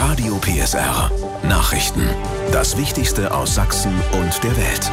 Radio PSR. Nachrichten. Das Wichtigste aus Sachsen und der Welt.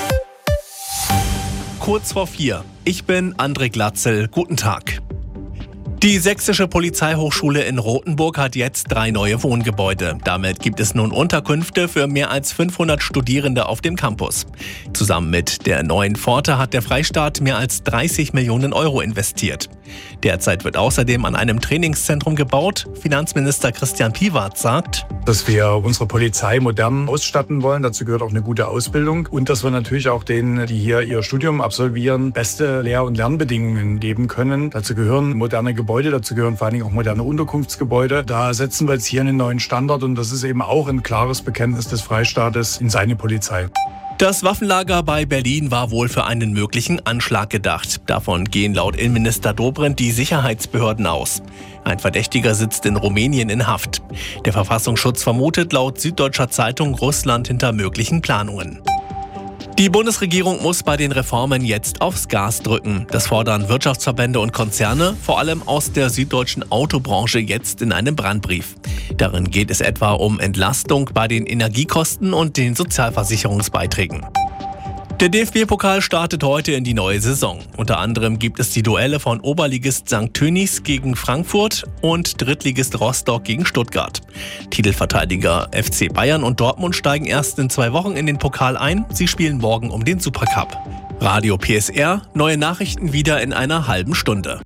Kurz vor 4. Ich bin André Glatzel. Guten Tag. Die Sächsische Polizeihochschule in Rothenburg hat jetzt 3 neue Wohngebäude. Damit gibt es nun Unterkünfte für mehr als 500 Studierende auf dem Campus. Zusammen mit der neuen Pforte hat der Freistaat mehr als 30 Millionen Euro investiert. Derzeit wird außerdem an einem Trainingszentrum gebaut. Finanzminister Christian Piwat sagt, dass wir unsere Polizei modern ausstatten wollen. Dazu gehört auch eine gute Ausbildung. Und dass wir natürlich auch denen, die hier ihr Studium absolvieren, beste Lehr- und Lernbedingungen geben können. Dazu gehören moderne Gebäude, dazu gehören vor allen Dingen auch moderne Unterkunftsgebäude. Da setzen wir jetzt hier einen neuen Standard und das ist eben auch ein klares Bekenntnis des Freistaates in seine Polizei. Das Waffenlager bei Berlin war wohl für einen möglichen Anschlag gedacht. Davon gehen laut Innenminister Dobrindt die Sicherheitsbehörden aus. Ein Verdächtiger sitzt in Rumänien in Haft. Der Verfassungsschutz vermutet laut Süddeutscher Zeitung Russland hinter möglichen Planungen. Die Bundesregierung muss bei den Reformen jetzt aufs Gas drücken. Das fordern Wirtschaftsverbände und Konzerne, vor allem aus der süddeutschen Autobranche, jetzt in einem Brandbrief. Darin geht es etwa um Entlastung bei den Energiekosten und den Sozialversicherungsbeiträgen. Der DFB-Pokal startet heute in die neue Saison. Unter anderem gibt es die Duelle von Oberligist St. Tönnies gegen Frankfurt und Drittligist Rostock gegen Stuttgart. Titelverteidiger FC Bayern und Dortmund steigen erst in 2 Wochen in den Pokal ein. Sie spielen morgen um den Supercup. Radio PSR, neue Nachrichten wieder in einer halben Stunde.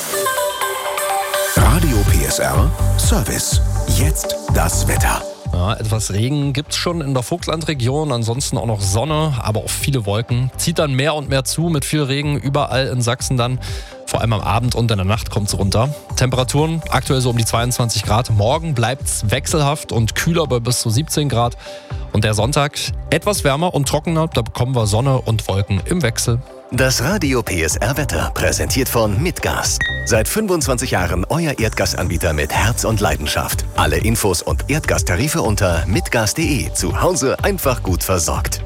Radio PSR Service. Jetzt das Wetter. Ja, etwas Regen gibt's schon in der Vogtlandregion, ansonsten auch noch Sonne, aber auch viele Wolken. Zieht dann mehr und mehr zu mit viel Regen überall in Sachsen dann. Vor allem am Abend und in der Nacht kommt's runter. Temperaturen aktuell so um die 22 Grad. Morgen bleibt's wechselhaft und kühler bei bis zu 17 Grad. Und der Sonntag etwas wärmer und trockener, da bekommen wir Sonne und Wolken im Wechsel. Das Radio PSR Wetter präsentiert von Mitgas. Seit 25 Jahren euer Erdgasanbieter mit Herz und Leidenschaft. Alle Infos und Erdgastarife unter mitgas.de. Zu Hause einfach gut versorgt.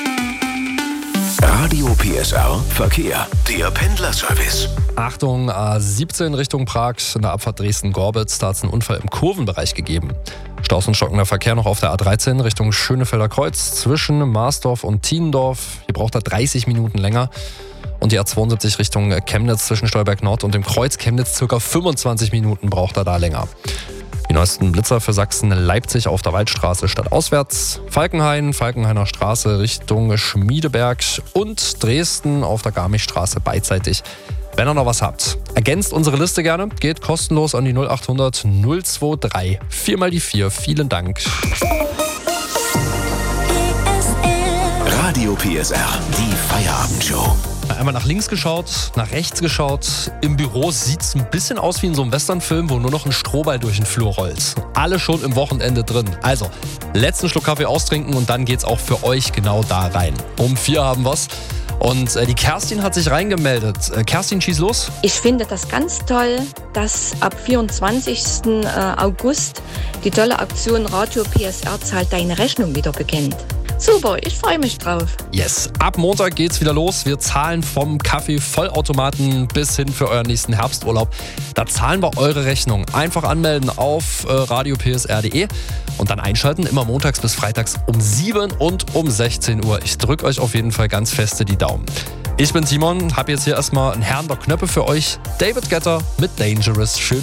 Radio PSR Verkehr. Der Pendlerservice. Achtung, A17 Richtung Prag, in der Abfahrt Dresden-Gorbitz, da hat es einen Unfall im Kurvenbereich gegeben. Staus und stockender Verkehr noch auf der A13 Richtung Schönefelder Kreuz zwischen Marsdorf und Tiendorf. Hier braucht er 30 Minuten länger. Und die A72 Richtung Chemnitz zwischen Stolberg Nord und dem Kreuz Chemnitz ca. 25 Minuten braucht er da länger. Die neuesten Blitzer für Sachsen: Leipzig auf der Waldstraße stadtauswärts, Falkenhainer Straße Richtung Schmiedeberg und Dresden auf der Garmischstraße beidseitig. Wenn ihr noch was habt, ergänzt unsere Liste gerne, geht kostenlos an die 0800 023 4 mal die 4. Vielen Dank. Radio PSR, die Feierabendshow. Einmal nach links geschaut, nach rechts geschaut. Im Büro sieht's ein bisschen aus wie in so einem Westernfilm, wo nur noch ein Strohball durch den Flur rollt. Alle schon im Wochenende drin. Also, letzten Schluck Kaffee austrinken und dann geht's auch für euch genau da rein. Um 4 haben wir's. Und die Kerstin hat sich reingemeldet. Kerstin, schieß los. Ich finde das ganz toll, dass ab 24. August die tolle Aktion Radio PSR zahlt deine Rechnung wieder beginnt. Super, ich freue mich drauf. Yes, ab Montag geht's wieder los. Wir zahlen vom Kaffee-Vollautomaten bis hin für euren nächsten Herbsturlaub. Da zahlen wir eure Rechnung. Einfach anmelden auf radiopsr.de und dann einschalten, immer montags bis freitags um 7 und um 16 Uhr. Ich drücke euch auf jeden Fall ganz feste die Daumen. Ich bin Timon, habe jetzt hier erstmal einen Herrn der Knöpfe für euch. David Guetta mit Dangerous. Schön.